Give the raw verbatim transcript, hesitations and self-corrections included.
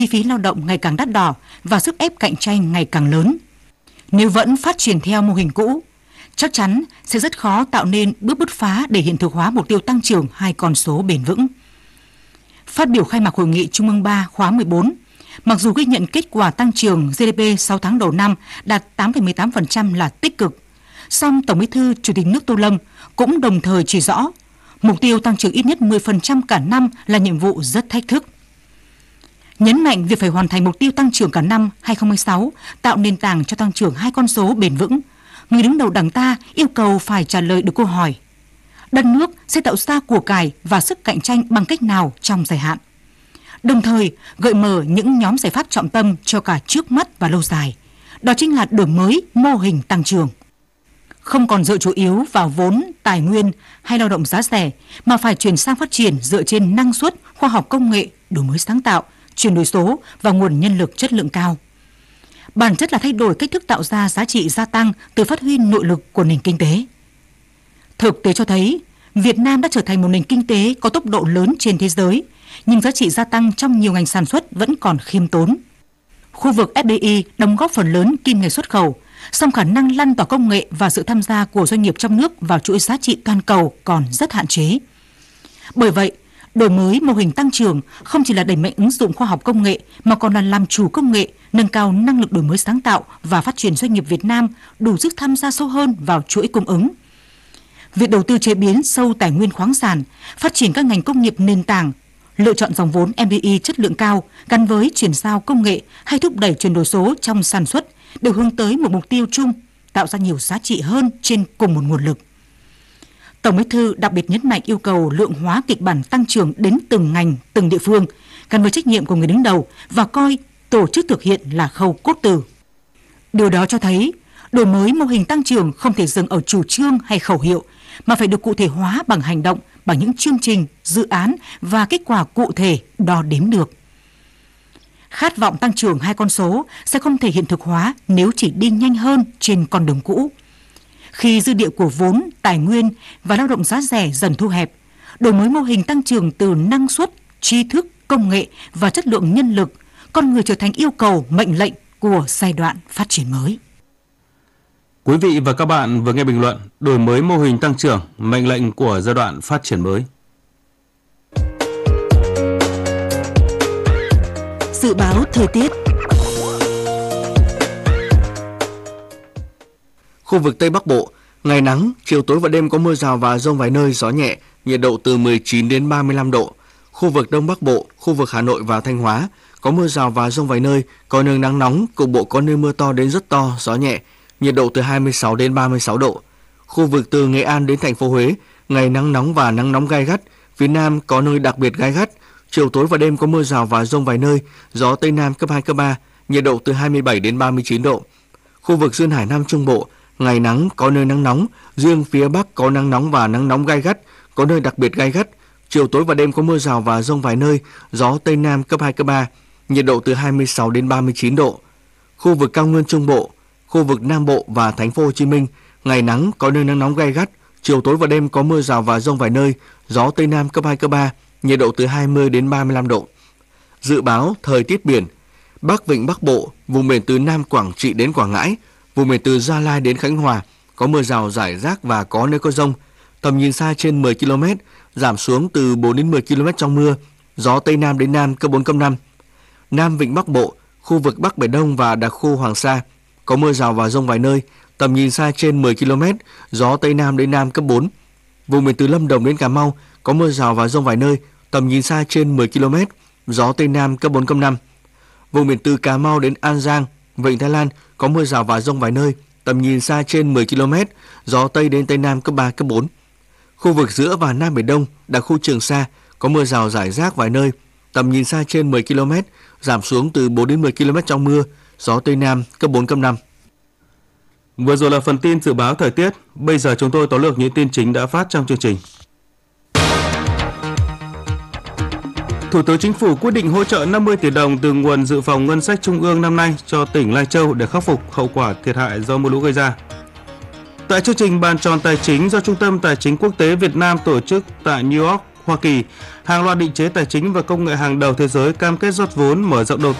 chi phí lao động ngày càng đắt đỏ và sức ép cạnh tranh ngày càng lớn. Nếu vẫn phát triển theo mô hình cũ, chắc chắn sẽ rất khó tạo nên bước bứt phá để hiện thực hóa mục tiêu tăng trưởng hai con số bền vững. Phát biểu khai mạc Hội nghị Trung ương ba khóa mười bốn, mặc dù ghi nhận kết quả tăng trưởng giê đê pê sáu tháng đầu năm đạt tám phẩy mười tám phần trăm là tích cực, song Tổng Bí thư Chủ tịch nước Tô Lâm cũng đồng thời chỉ rõ mục tiêu tăng trưởng ít nhất mười phần trăm cả năm là nhiệm vụ rất thách thức. Nhấn mạnh việc phải hoàn thành mục tiêu tăng trưởng cả năm hai không một sáu, tạo nền tảng cho tăng trưởng hai con số bền vững, người đứng đầu Đảng ta yêu cầu phải trả lời được câu hỏi: đất nước sẽ tạo ra của cải và sức cạnh tranh bằng cách nào trong dài hạn? Đồng thời gợi mở những nhóm giải pháp trọng tâm cho cả trước mắt và lâu dài. Đó chính là đổi mới mô hình tăng trưởng. Không còn dựa chủ yếu vào vốn, tài nguyên hay lao động giá rẻ, mà phải chuyển sang phát triển dựa trên năng suất, khoa học công nghệ, đổi mới sáng tạo, chuyển đổi số và nguồn nhân lực chất lượng cao. Bản chất là thay đổi cách thức tạo ra giá trị gia tăng từ phát huy nội lực của nền kinh tế. Thực tế cho thấy, Việt Nam đã trở thành một nền kinh tế có tốc độ lớn trên thế giới, nhưng giá trị gia tăng trong nhiều ngành sản xuất vẫn còn khiêm tốn. Khu vực ép đê i đóng góp phần lớn kim ngạch xuất khẩu, song khả năng lan tỏa công nghệ và sự tham gia của doanh nghiệp trong nước vào chuỗi giá trị toàn cầu còn rất hạn chế. Bởi vậy, đổi mới mô hình tăng trưởng không chỉ là đẩy mạnh ứng dụng khoa học công nghệ mà còn là làm chủ công nghệ, nâng cao năng lực đổi mới sáng tạo và phát triển doanh nghiệp Việt Nam đủ sức tham gia sâu hơn vào chuỗi cung ứng. Việc đầu tư chế biến sâu tài nguyên khoáng sản, phát triển các ngành công nghiệp nền tảng, lựa chọn dòng vốn em đê i chất lượng cao gắn với chuyển giao công nghệ hay thúc đẩy chuyển đổi số trong sản xuất đều hướng tới một mục tiêu chung, tạo ra nhiều giá trị hơn trên cùng một nguồn lực. Tổng Bí thư đặc biệt nhấn mạnh yêu cầu lượng hóa kịch bản tăng trưởng đến từng ngành, từng địa phương, gắn với trách nhiệm của người đứng đầu và coi tổ chức thực hiện là khâu cốt tử. Điều đó cho thấy, đổi mới mô hình tăng trưởng không thể dừng ở chủ trương hay khẩu hiệu, mà phải được cụ thể hóa bằng hành động, bằng những chương trình, dự án và kết quả cụ thể đo đếm được. Khát vọng tăng trưởng hai con số sẽ không thể hiện thực hóa nếu chỉ đi nhanh hơn trên con đường cũ. Khi dư địa của vốn, tài nguyên và lao động giá rẻ dần thu hẹp, đổi mới mô hình tăng trưởng từ năng suất, tri thức, công nghệ và chất lượng nhân lực, con người trở thành yêu cầu mệnh lệnh của giai đoạn phát triển mới. Quý vị và các bạn vừa nghe bình luận đổi mới mô hình tăng trưởng, mệnh lệnh của giai đoạn phát triển mới. Dự báo thời tiết. Khu vực Tây Bắc Bộ, ngày nắng, chiều tối và đêm có mưa rào và dông vài nơi, gió nhẹ, nhiệt độ từ mười chín đến ba mươi lăm độ. Khu vực Đông Bắc Bộ, khu vực Hà Nội và Thanh Hóa, có mưa rào và dông vài nơi, có nơi nắng nóng, cục bộ có nơi mưa to đến rất to, gió nhẹ, nhiệt độ từ hai mươi sáu đến ba mươi sáu độ. Khu vực từ Nghệ An đến thành phố Huế, ngày nắng nóng và nắng nóng gai gắt, phía Nam có nơi đặc biệt gai gắt, chiều tối và đêm có mưa rào và dông vài nơi, gió Tây Nam cấp hai, cấp ba, nhiệt độ từ hai mươi bảy đến ba mươi chín độ. Khu vực duyên hải Nam Trung Bộ, ngày nắng, có nơi nắng nóng, riêng phía Bắc có nắng nóng và nắng nóng gai gắt, có nơi đặc biệt gai gắt, chiều tối và đêm có mưa rào và dông vài nơi, gió Tây Nam cấp hai, cấp ba, nhiệt độ từ hai mươi sáu đến ba mươi chín độ. Khu vực cao nguyên Trung Bộ, khu vực Nam Bộ và thành phố Hồ Chí Minh, ngày nắng, có nơi nắng nóng gai gắt, chiều tối và đêm có mưa rào và dông vài nơi, gió Tây Nam cấp hai, cấp ba, nhiệt độ từ hai mươi đến ba mươi lăm độ. Dự báo thời tiết biển, Bắc Vịnh Bắc Bộ, vùng biển từ Nam Quảng Trị đến Quảng Ngãi, vùng biển từ Gia Lai đến Khánh Hòa, có mưa rào rải rác và có nơi có dông, tầm nhìn xa trên mười ki lô mét, giảm xuống từ bốn đến mười ki lô mét trong mưa, gió Tây Nam đến Nam cấp bốn, cấp năm. Nam Vịnh Bắc Bộ, khu vực Bắc Biển Đông và đặc khu Hoàng Sa, có mưa rào và dông vài nơi, tầm nhìn xa trên mười ki lô mét, gió Tây Nam đến Nam cấp bốn. Vùng biển từ Lâm Đồng đến Cà Mau, có mưa rào và dông vài nơi, tầm nhìn xa trên mười ki lô mét, gió Tây Nam cấp bốn, cấp năm. Vùng biển từ Cà Mau đến An Giang, Vịnh Thái Lan, có mưa rào và dông vài nơi, tầm nhìn xa trên mười ki lô mét, gió Tây đến Tây Nam cấp ba, cấp bốn. Khu vực giữa và Nam Biển Đông, đặc khu Trường Sa, có mưa rào rải rác vài nơi, tầm nhìn xa trên mười ki lô mét, giảm xuống từ bốn đến mười ki lô mét trong mưa, gió Tây Nam cấp bốn, cấp năm. Vừa rồi là phần tin dự báo thời tiết, bây giờ chúng tôi tóm lược những tin chính đã phát trong chương trình. Thủ tướng Chính phủ quyết định hỗ trợ năm mươi tỷ đồng từ nguồn dự phòng ngân sách trung ương năm nay cho tỉnh Lai Châu để khắc phục hậu quả thiệt hại do mưa lũ gây ra. Tại chương trình bàn tròn tài chính do Trung tâm Tài chính Quốc tế Việt Nam tổ chức tại New York Hoa Kỳ, hàng loạt định chế tài chính và công nghệ hàng đầu thế giới cam kết rót vốn mở rộng đầu